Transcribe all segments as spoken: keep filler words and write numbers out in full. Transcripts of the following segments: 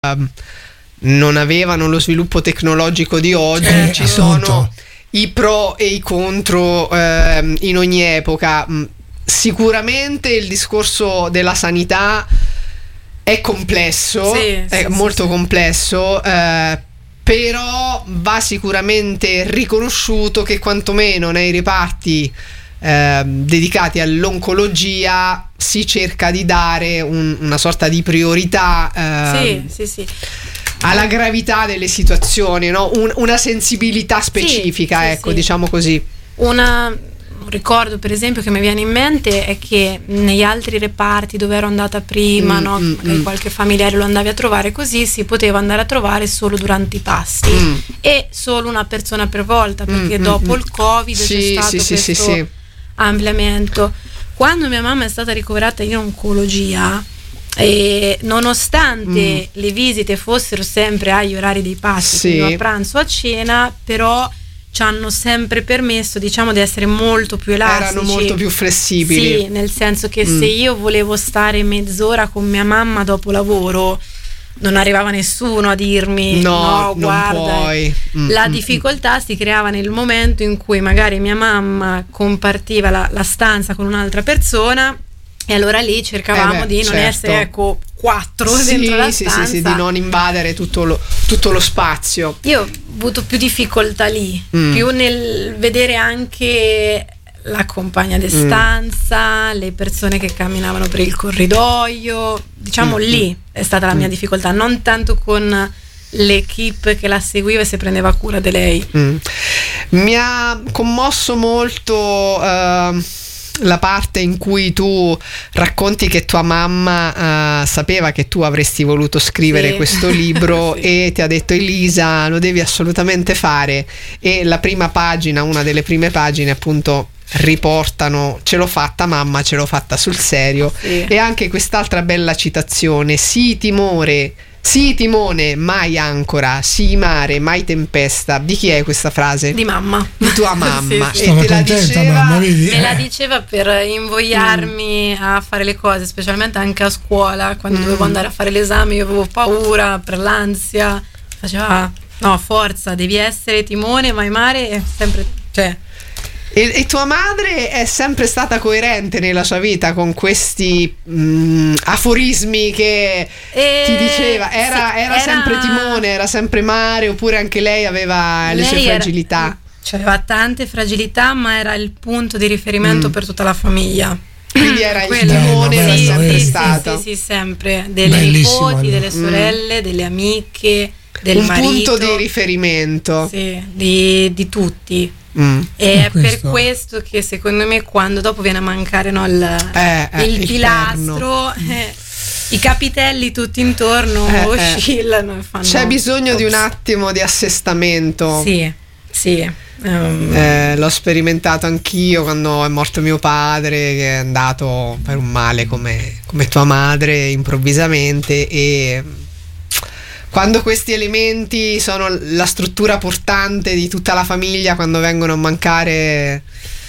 um, non avevano lo sviluppo tecnologico di oggi. Eh, ci appunto. sono i pro e i contro eh, in ogni epoca. Sicuramente il discorso della sanità è complesso, Sì, è sì, molto sì, sì. complesso, eh, però va sicuramente riconosciuto che quantomeno nei reparti eh, dedicati all'oncologia si cerca di dare un- una sorta di priorità eh, Sì, sì, sì. alla gravità delle situazioni, no? Un- una sensibilità specifica, sì, ecco, sì. diciamo così. Una, un ricordo per esempio che mi viene in mente è che negli altri reparti dove ero andata prima, Mm, no, mm, magari mm. qualche familiare lo andavi a trovare, così si poteva andare a trovare solo durante i pasti Mm. e solo una persona per volta, perché Mm, dopo mm, il Covid sì, c'è stato sì, sì, questo sì, sì. ampliamento. Quando mia mamma è stata ricoverata in oncologia, e nonostante Mm. le visite fossero sempre agli orari dei pasti, Sì. quindi a pranzo o a cena, però ci hanno sempre permesso, diciamo, di essere molto più elastici. Erano molto più flessibili. Sì, nel senso che Mm. se io volevo stare mezz'ora con mia mamma dopo lavoro, non arrivava nessuno a dirmi No, no, non guarda. puoi. Mm, La mm, difficoltà si creava nel momento in cui magari mia mamma compartiva la, la stanza con un'altra persona, e allora lì cercavamo Eh beh, di non certo. essere, ecco, quattro Sì, dentro la sì, stanza. sì, sì, di non invadere tutto lo, tutto lo spazio. Io ho avuto più difficoltà lì, Mm. più nel vedere anche la compagna di Mm. stanza, le persone che camminavano per il corridoio, diciamo Mm, lì è stata la mia Mm. difficoltà, non tanto con l'equipe che la seguiva e si prendeva cura di lei. Mm. Mi ha commosso molto eh, la parte in cui tu racconti che tua mamma eh, sapeva che tu avresti voluto scrivere Sì. questo libro Sì. e ti ha detto: Elisa, lo devi assolutamente fare. E la prima pagina, una delle prime pagine, appunto, riportano: ce l'ho fatta mamma, ce l'ho fatta sul serio. Sì. E anche quest'altra bella citazione: sii timore, sii timone, mai ancora, sii mare, mai tempesta. Di chi è questa frase? Di mamma. Di tua mamma. Sì, sì. E Stava te la contenta, diceva, mamma, vedi? Me la Eh. diceva per invogliarmi a fare le cose, specialmente anche a scuola, quando Mm. dovevo andare a fare l'esame, io avevo paura per l'ansia. Faceva: no, forza, devi essere timone, mai mare, e sempre, cioè. E, e tua madre è sempre stata coerente nella sua vita con questi mm, aforismi che E- ti diceva? Era, sì, era sempre timone, era sempre mare, oppure anche lei aveva le sue Lei era- fragilità? Cioè, aveva tante fragilità, ma era il punto di riferimento Mm. per tutta la famiglia. Quindi era il Quello- timone, Bello, era bello, sempre vedi? sì, stato. Sì, sì, sempre. Delle Bellissimo, nipoti, allora. delle sorelle, delle amiche, del Un marito. punto di riferimento. Sì, di, di tutti. Mm. E è per Questo- questo che secondo me, quando dopo viene a mancare, no, il, Eh, eh, il il pilastro, eh, i capitelli tutti intorno Eh, eh. oscillano e fanno. C'è bisogno di un Ops. attimo di assestamento. Sì, sì. ehm, Eh, l'ho sperimentato anch'io quando è morto mio padre, che è andato per un male come, come tua madre improvvisamente, e quando questi elementi sono la struttura portante di tutta la famiglia, quando vengono a mancare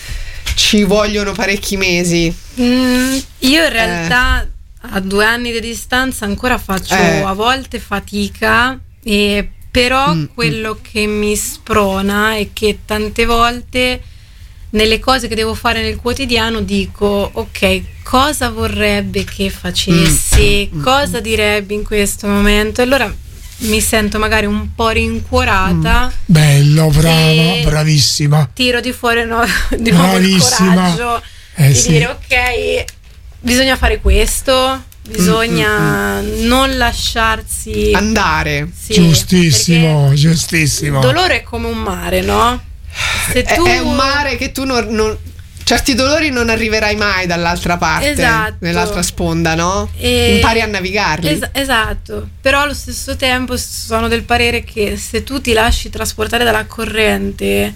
ci vogliono parecchi mesi. mm, io in realtà a due anni di distanza ancora faccio Eh. a volte fatica, e però Mm, quello che mi sprona è che tante volte nelle cose che devo fare nel quotidiano dico: ok, cosa vorrebbe che facessi, Mm, mm, cosa direbbe in questo momento, e allora mi sento magari un po' rincuorata, Bello, brava, E- bravissima. tiro di fuori no, di nuovo il Bravissima. coraggio Eh di sì. dire: ok, bisogna fare questo, bisogna non lasciarsi Andare. sì, Giustissimo, perché giustissimo. il dolore è come un mare, no? Se È, tu è un mare che tu non, non- certi dolori non arriverai mai dall'altra parte, Esatto. nell'altra sponda, no? E- Impari a navigarli. Es- esatto, però allo stesso tempo sono del parere che se tu ti lasci trasportare dalla corrente,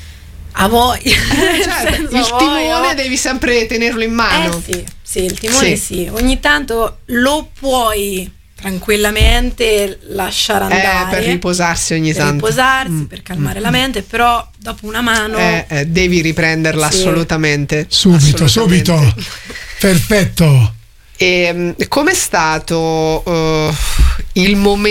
a voi, Eh, cioè, il timone devi sempre tenerlo in mano. Eh sì, sì, il timone Sì. sì. Ogni tanto lo puoi tranquillamente lasciare Eh, andare per riposarsi ogni per tanto. riposarsi, Mm, per calmare la mente, però dopo una mano Eh, eh, devi riprenderla Sì. assolutamente. Subito, assolutamente. subito. Perfetto. E com'è stato uh, il momento